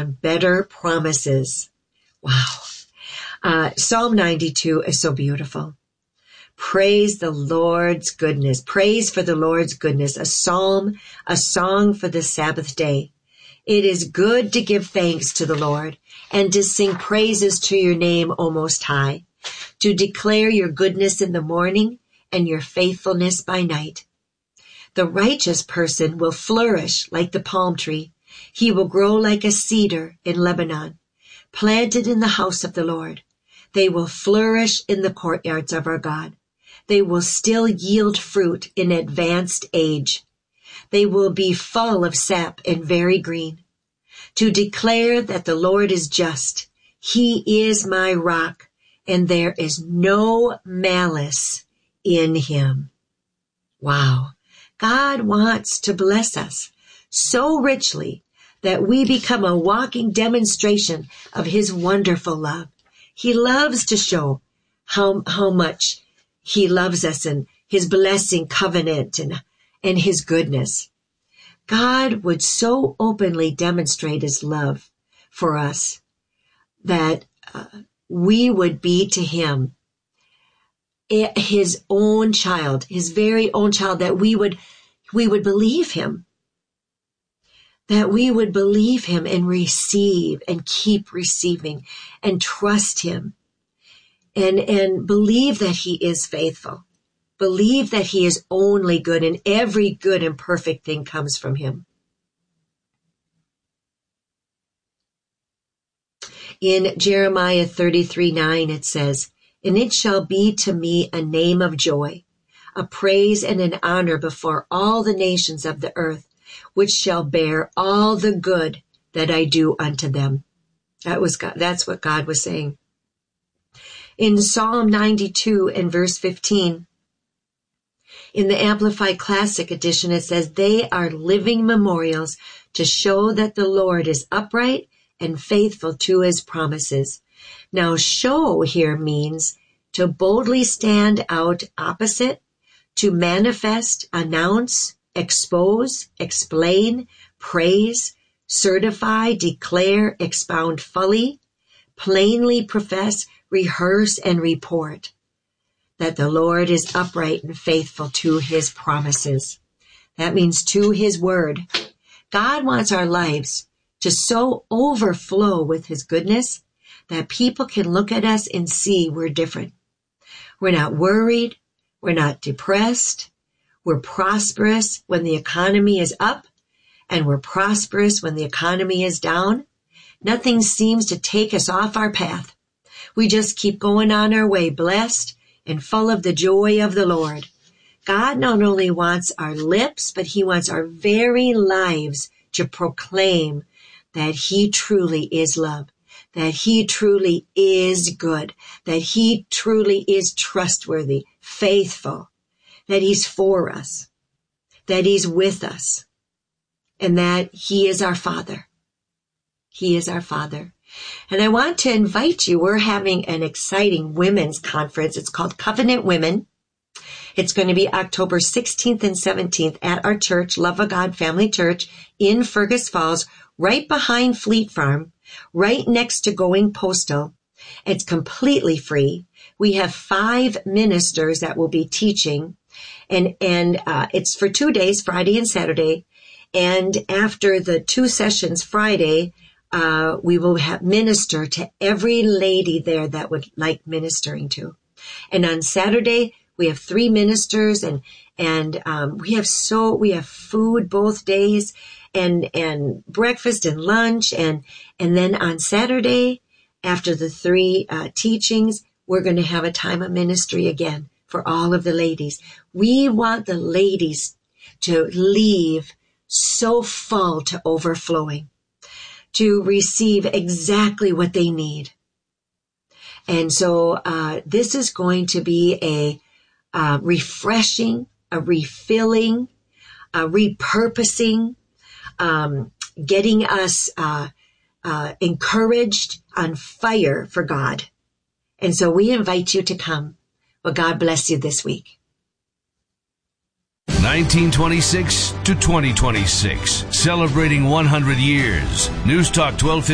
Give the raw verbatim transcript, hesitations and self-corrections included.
on better promises. Wow. Uh, Psalm ninety-two is so beautiful. Praise the Lord's goodness. Praise for the Lord's goodness. A psalm, a song for the Sabbath day. It is good to give thanks to the Lord and to sing praises to your name, O Most High, to declare your goodness in the morning and your faithfulness by night. The righteous person will flourish like the palm tree. He will grow like a cedar in Lebanon, planted in the house of the Lord. They will flourish in the courtyards of our God. They will still yield fruit in advanced age. They will be full of sap and very green. To declare that the Lord is just. He is my rock, and there is no malice in him. Wow. God wants to bless us so richly that we become a walking demonstration of his wonderful love. He loves to show how, how much he loves us and his blessing covenant and, and his goodness. God would so openly demonstrate his love for us that uh, we would be to him his own child, his very own child, that we would, we would believe him, that we would believe him and receive and keep receiving and trust him and, and believe that he is faithful, believe that he is only good and every good and perfect thing comes from him. In Jeremiah thirty-three nine, it says, "And it shall be to me a name of joy, a praise and an honor before all the nations of the earth, which shall bear all the good that I do unto them." That was God. That's what God was saying. In Psalm ninety-two and verse fifteen, in the Amplified Classic Edition, it says, "They are living memorials to show that the Lord is upright and faithful to his promises." Now, show here means to boldly stand out opposite, to manifest, announce, expose, explain, praise, certify, declare, expound fully, plainly profess, rehearse, and report that the Lord is upright and faithful to his promises. That means to his word. God wants our lives to so overflow with his goodness that people can look at us and see we're different. We're not worried. We're not depressed. We're prosperous when the economy is up, and we're prosperous when the economy is down. Nothing seems to take us off our path. We just keep going on our way, blessed and full of the joy of the Lord. God not only wants our lips, but he wants our very lives to proclaim that he truly is love, that he truly is good, that he truly is trustworthy, faithful, that he's for us, that he's with us, and that he is our Father. He is our Father. And I want to invite you, we're having an exciting women's conference. It's called Covenant Women. It's going to be October sixteenth and seventeenth at our church, Love of God Family Church in Fergus Falls, right behind Fleet Farm, right next to Going Postal. It's completely free. We have five ministers that will be teaching, and, and uh, it's for two days, Friday and Saturday. And after the two sessions Friday, uh, we will have minister to every lady there that would like ministering to. And on Saturday, we have three ministers, and and um, we have so we have food both days, and and breakfast and lunch, and and then on Saturday, after the three uh, teachings, we're going to have a time of ministry again for all of the ladies. We want the ladies to leave so full to overflowing, to receive exactly what they need. And so uh, this is going to be a uh, refreshing, a refilling, a repurposing, um, getting us uh, uh, encouraged, on fire for God. And so we invite you to come. Well, God bless you this week. nineteen twenty-six to twenty twenty-six, celebrating one hundred years. News Talk twelve fifty.